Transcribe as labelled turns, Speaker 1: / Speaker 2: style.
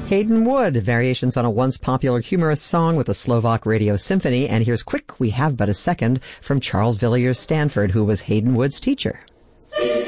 Speaker 1: Hayden Wood, variations on a once popular humorous song with the Slovak Radio Symphony. And here's Quick, We Have But a Second from Charles Villiers Stanford, who was Hayden Wood's teacher.
Speaker 2: See?